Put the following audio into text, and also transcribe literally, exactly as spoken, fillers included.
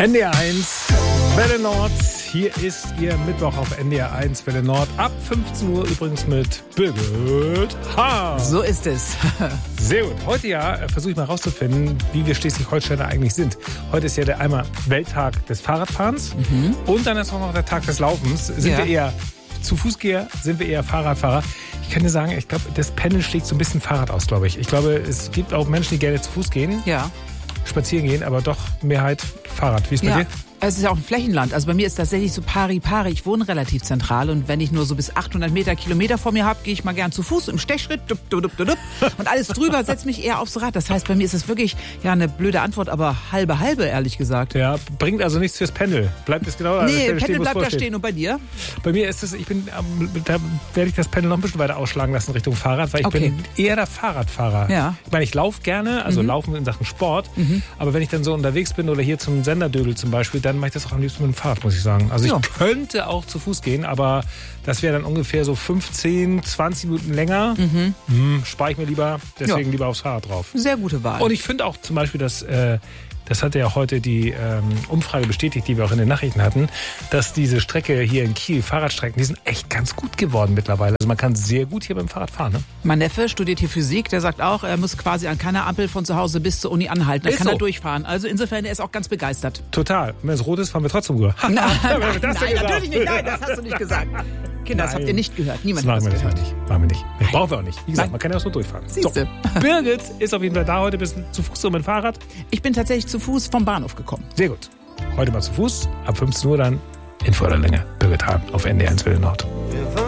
N D R eins, Welle Nord. Hier ist Ihr Mittwoch auf N D R eins, Welle Nord. Ab fünfzehn Uhr übrigens mit Birgit H. So ist es. Sehr gut. Heute ja versuche ich mal rauszufinden, wie wir Schleswig-Holsteiner eigentlich sind. Heute ist ja der einmal Welttag des Fahrradfahrens mhm. und dann ist auch noch der Tag des Laufens. Sind ja. wir eher zu Fußgeher, sind wir eher Fahrradfahrer? Ich kann dir sagen, ich glaube, das Pendel schlägt so ein bisschen Fahrrad aus, glaube ich. Ich glaube, es gibt auch Menschen, die gerne zu Fuß gehen. Ja. Spazieren gehen, aber doch Mehrheit Fahrrad. Wie ist es ja. bei dir? Es ist ja auch ein Flächenland. Also bei mir ist tatsächlich so pari-pari. Ich wohne relativ zentral und wenn ich nur so bis achthundert Meter, Kilometer vor mir habe, gehe ich mal gern zu Fuß im Stechschritt dup, dup, dup, dup, und alles drüber setzt mich eher aufs Rad. Das heißt, bei mir ist es wirklich ja eine blöde Antwort, aber halbe halbe, ehrlich gesagt. Ja, bringt also nichts fürs Pendel. Bleibt es genau da? Nee, Pendel Pendel bleibt da vorsteht. stehen. Und bei dir? Bei mir ist es, ich bin, da werde ich das Pendel noch ein bisschen weiter ausschlagen lassen Richtung Fahrrad, weil ich Okay. bin eher der Fahrradfahrer. Ja. Ich meine, ich laufe gerne, also mhm. laufen in Sachen Sport, mhm. aber wenn ich dann so unterwegs bin oder hier zum Senderdödel zum Beispiel, dann mache ich das auch am liebsten mit dem Fahrrad, muss ich sagen. Also ich ja. könnte auch zu Fuß gehen, aber das wäre dann ungefähr so fünfzehn, zwanzig Minuten länger. Mhm. Hm, spare ich mir lieber, deswegen ja. lieber aufs Fahrrad drauf. Sehr gute Wahl. Und ich finde auch zum Beispiel, dass äh, das hat ja heute die ähm, Umfrage bestätigt, die wir auch in den Nachrichten hatten, dass diese Strecke hier in Kiel, Fahrradstrecken, die sind echt ganz gut geworden mittlerweile. Also man kann sehr gut hier beim Fahrrad fahren. Ne? Mein Neffe studiert hier Physik, der sagt auch, er muss quasi an keiner Ampel von zu Hause bis zur Uni anhalten. Da kann so. er durchfahren. Also insofern, er ist auch ganz begeistert. Total. Und wenn es rot ist, fahren wir trotzdem rüber. Nein, nein, nein natürlich nicht. Nein, das hast du nicht gesagt. Kinder, das habt ihr nicht gehört. Niemand das hat das gehört. Nicht. Machen wir nicht. Das brauchen wir auch nicht. Wie gesagt, Nein. man kann ja auch so durchfahren. Siehste. So. Birgit ist auf jeden Fall da heute. Bist du zu Fuß oder mit dem Fahrrad? Ich bin tatsächlich zu Fuß vom Bahnhof gekommen. Sehr gut. Heute mal zu Fuß. Ab fünfzehn Uhr dann in voller Länge. Birgit Hahn auf N D R eins Welle Nord.